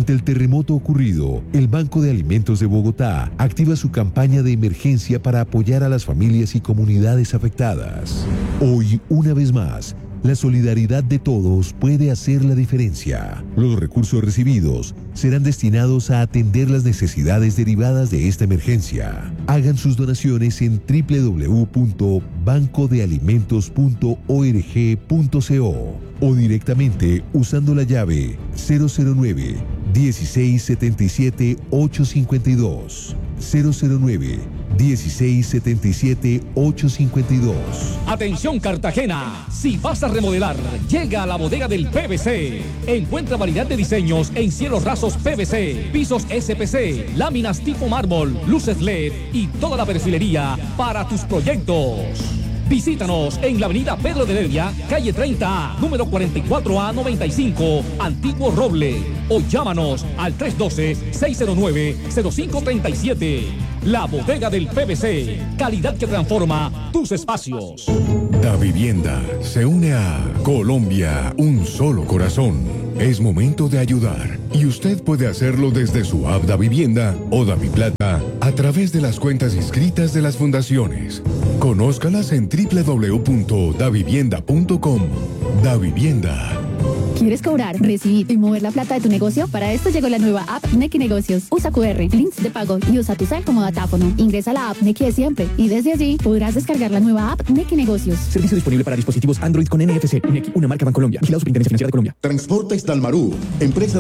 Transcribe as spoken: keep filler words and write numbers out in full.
Ante el terremoto ocurrido, el Banco de Alimentos de Bogotá activa su campaña de emergencia para apoyar a las familias y comunidades afectadas. Hoy, una vez más, la solidaridad de todos puede hacer la diferencia. Los recursos recibidos serán destinados a atender las necesidades derivadas de esta emergencia. Hagan sus donaciones en doble u doble u doble u punto banco de alimentos punto org punto co o directamente usando la llave cero cero nueve, dieciséis setenta y siete, ochocientos cincuenta y dos. cero cero nueve, dieciséis setenta y siete, ochocientos cincuenta y dos. Atención Cartagena, si vas a remodelar, llega a la bodega del P V C. Encuentra variedad de diseños en cielos rasos P V C, pisos S P C, láminas tipo mármol, luces L E D y toda la perfilería para tus proyectos. Visítanos en la avenida Pedro de Heredia, calle treinta A, número cuarenta y cuatro A noventa y cinco, Antiguo Roble. O llámanos al tres uno dos, seis cero nueve, cero cinco tres siete. La bodega del P V C, calidad que transforma tus espacios. Davivienda se une a Colombia, un solo corazón. Es momento de ayudar y usted puede hacerlo desde su app Davivienda o Daviplata a través de las cuentas inscritas de las fundaciones. Conózcalas en doble u doble u doble u punto davivienda punto com. Davivienda. ¿Quieres cobrar, recibir y mover la plata de tu negocio? Para esto llegó la nueva app Nequi Negocios. Usa cu erre, links de pago y usa tu cel como datáfono. Ingresa a la app Nequi de siempre y desde allí podrás descargar la nueva app Nequi Negocios. Servicio disponible para dispositivos Android con N F C. Nequi, una marca Bancolombia. Vigilado Superintendencia Financiera de Colombia. Transportes Dalmarú, empresa